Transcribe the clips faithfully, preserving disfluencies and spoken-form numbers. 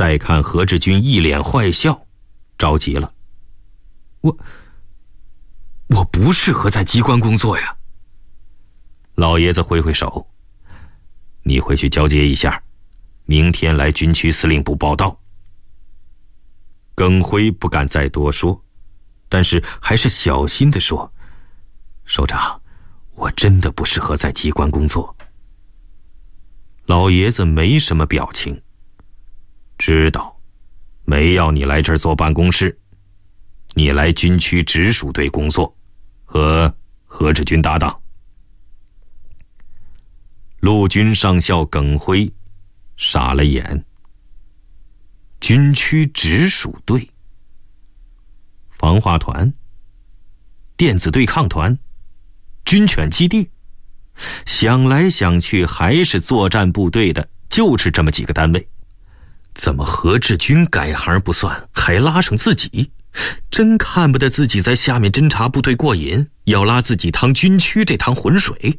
再看何志军一脸坏笑，着急了。我我不适合在机关工作呀。老爷子挥挥手，你回去交接一下，明天来军区司令部报到。耿辉不敢再多说，但是还是小心地说，首长，我真的不适合在机关工作。老爷子没什么表情，知道没要你来这儿坐办公室，你来军区直属队工作，和何志军搭档。陆军上校耿辉傻了眼，军区直属队、防化团、电子对抗团、军犬基地，想来想去还是作战部队的，就是这么几个单位。怎么何志军改行不算，还拉上自己？真看不得自己在下面侦察部队过瘾，要拉自己趟军区这趟浑水。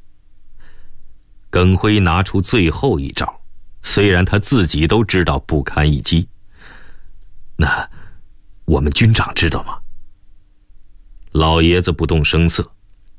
耿辉拿出最后一招，虽然他自己都知道不堪一击。那我们军长知道吗？老爷子不动声色。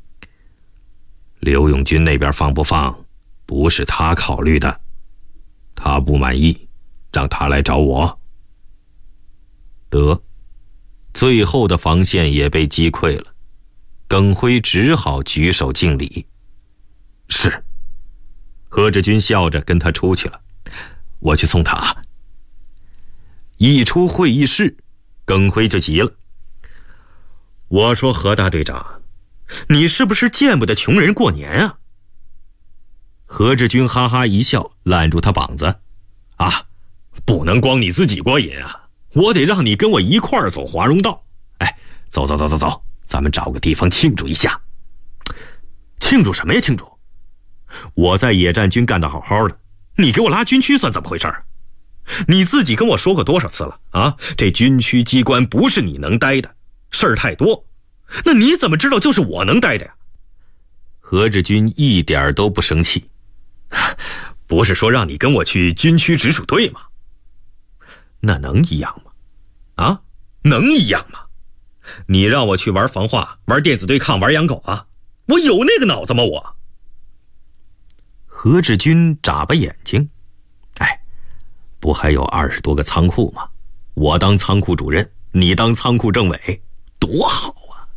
刘永军那边放不放，不是他考虑的，他不满意，让他来找我。得，最后的防线也被击溃了，耿辉只好举手敬礼。是。何志军笑着跟他出去了，我去送他。一出会议室，耿辉就急了。我说何大队长，你是不是见不得穷人过年啊？何志军哈哈一笑，揽住他膀子。啊，不能光你自己过瘾啊，我得让你跟我一块儿走华容道。哎，走走走走走，咱们找个地方庆祝一下。庆祝什么呀庆祝？我在野战军干得好好的，你给我拉军区算怎么回事？你自己跟我说过多少次了啊？这军区机关不是你能待的，事儿太多。那你怎么知道就是我能待的呀？何志军一点都不生气。不是说让你跟我去军区直属队吗？那能一样吗？啊，能一样吗？你让我去玩防化，玩电子对抗，玩养狗啊？我有那个脑子吗我？何志军眨巴眼睛，哎，不还有二十多个仓库吗？我当仓库主任，你当仓库政委，多好啊！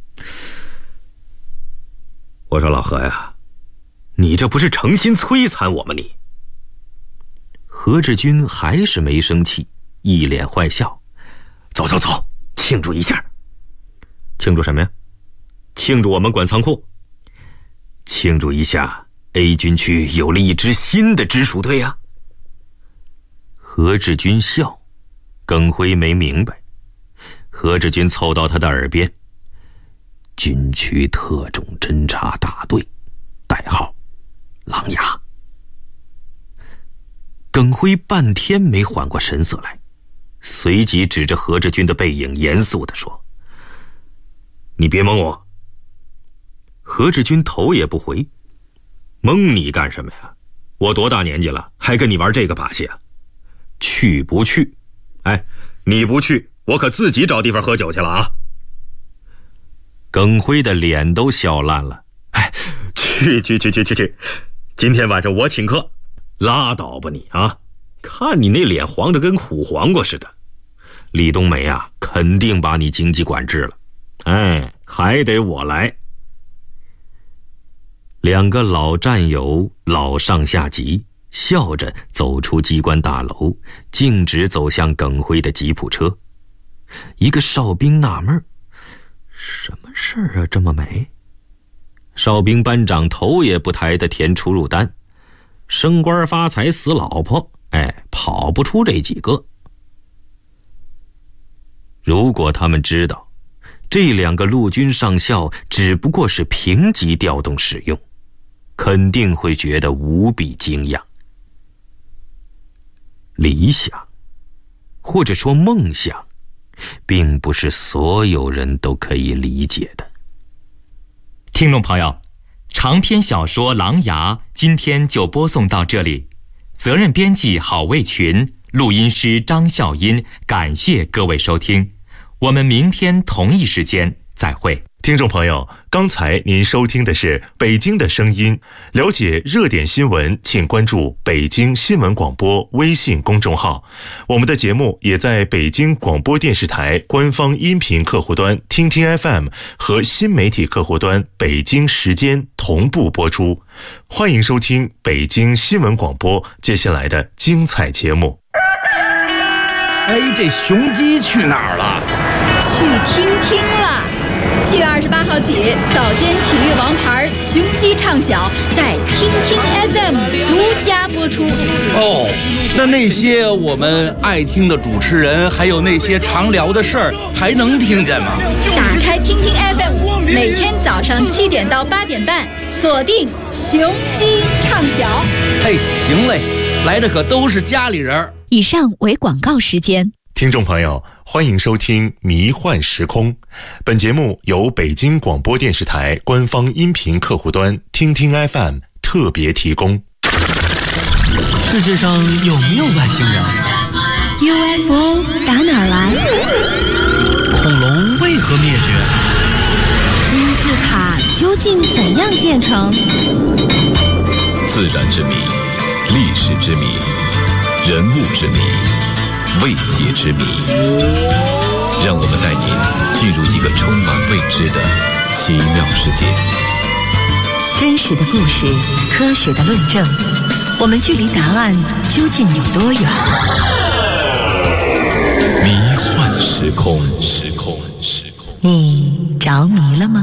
我说老何呀，你这不是诚心摧残我吗你？何志军还是没生气，一脸坏笑。走走走，庆祝一下。庆祝什么呀？庆祝我们管仓库。庆祝一下A 军区有了一支新的直属队呀、啊！何志军笑，耿辉没明白。何志军凑到他的耳边：军区特种侦察大队，代号狼牙。耿辉半天没缓过神色来，随即指着何志军的背影严肃地说：你别蒙我。何志军头也不回。蒙你干什么呀？我多大年纪了，还跟你玩这个把戏啊？去不去？哎，你不去，我可自己找地方喝酒去了啊！耿辉的脸都笑烂了。哎，去去去去去去！今天晚上我请客，拉倒吧你啊！看你那脸黄得跟苦黄瓜似的，李冬梅啊，肯定把你经济管制了。哎，还得我来。两个老战友，老上下级，笑着走出机关大楼，径直走向耿辉的吉普车。一个哨兵纳闷，什么事儿啊这么美？哨兵班长头也不抬地填出入单，升官发财死老婆，哎，跑不出这几个。如果他们知道这两个陆军上校只不过是平级调动使用，肯定会觉得无比惊讶。理想，或者说梦想，并不是所有人都可以理解的。 听众朋友，长篇小说《狼牙》今天就播送到这里，责任编辑郝卫群， 录音师张笑音，感谢各位收听，我们明天同一时间再会。 听众朋友，刚才您收听的是北京的声音。了解热点新闻，请关注北京新闻广播微信公众号。我们的节目也在北京广播电视台官方音频客户端听听 F M 和新媒体客户端北京时间同步播出。欢迎收听北京新闻广播接下来的精彩节目。 哎，这雄鸡去哪儿了？ 去听听了。七月二十八号起，早间体育王牌雄鸡唱晓在听听 F M 独家播出。 哦，那那些我们爱听的主持人，还有那些常聊的事儿，还能听见吗？ 打开听听 F M， 每天早上七点到八点半，锁定雄鸡唱晓。 嘿，行嘞，来的可都是家里人。 以上为广告时间。 听众朋友，欢迎收听《迷幻时空》。本节目由北京广播电视台官方音频客户端听听 F M 特别提供。 世界上有没有外星人？ U F O 打哪儿来？ 恐龙为何灭绝？ 金字塔究竟怎样建成？ 自然之谜，历史之谜，人物之谜，未解之谜，让我们带您进入一个充满未知的奇妙世界。 真实的故事，科学的论证，我们距离答案究竟有多远？ 迷幻时空，时空，时空。 你着迷了吗？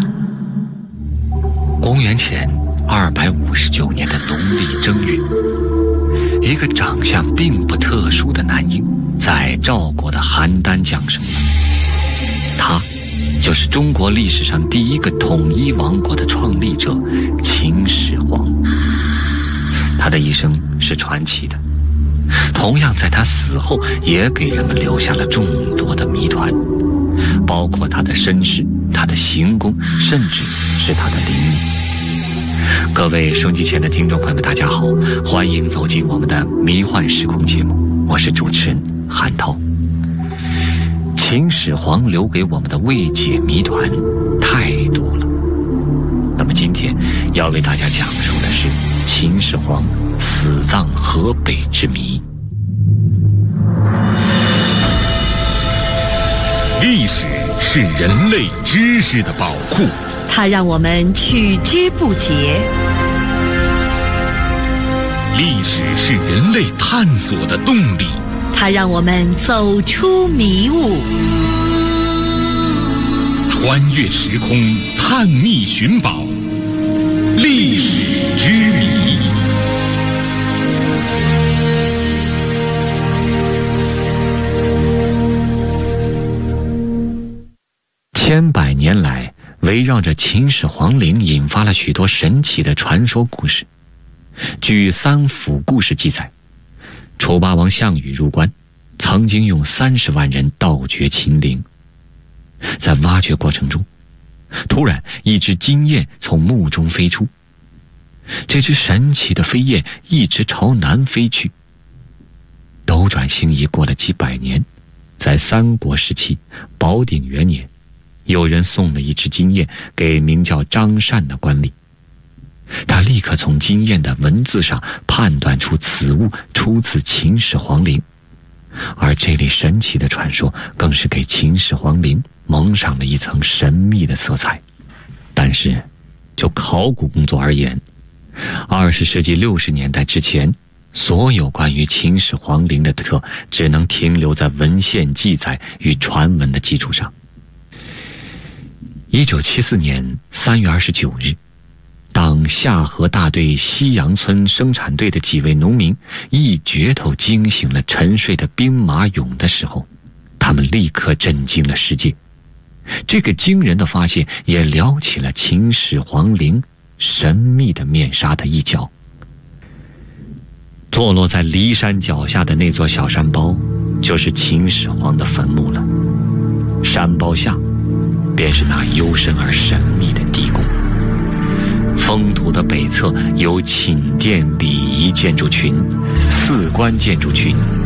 公元前二百五十九年的农历正月，一个长相并不特殊的男婴在赵国的邯郸降生了。他就是中国历史上第一个统一王国的创立者秦始皇。他的一生是传奇的，同样在他死后也给人们留下了众多的谜团，包括他的身世、他的行宫，甚至是他的陵墓。各位收音机前的听众朋友们，大家好，欢迎走进我们的迷幻时空节目，我是主持人韩涛。秦始皇留给我们的未解谜团太多了，那么今天要为大家讲述的是秦始皇死葬河北之谜。 历史是人类知识的宝库， 它让我们取之不竭。 历史是人类探索的动力， 它让我们走出迷雾。 穿越时空，探秘寻宝，历史之谜。 千百年来，围绕着秦始皇陵引发了许多神奇的传说故事。据三府故事记载，楚霸王项羽入关，曾经用三十万人盗掘秦陵。在挖掘过程中，突然一只金雁从墓中飞出，这只神奇的飞燕一直朝南飞去。斗转星移过了几百年，在三国时期宝鼎元年，有人送了一只金雁给名叫张善的官吏，他立刻从金雁的文字上判断出此物出自秦始皇陵，而这类神奇的传说更是给秦始皇陵蒙上了一层神秘的色彩。但是就考古工作而言，二十世纪六十年代之前，所有关于秦始皇陵的推测只能停留在文献记载与传闻的基础上。一九七四年三月二十九日，当下河大队西洋村生产队的几位农民一镢头惊醒了沉睡的兵马俑的时候，他们立刻震惊了世界。这个惊人的发现也撩起了秦始皇陵神秘的面纱的一角。坐落在骊山脚下的那座小山包，就是秦始皇的坟墓了。山包下便是那幽深而神秘的地宫。封土的北侧有寝殿礼仪建筑群、四官建筑群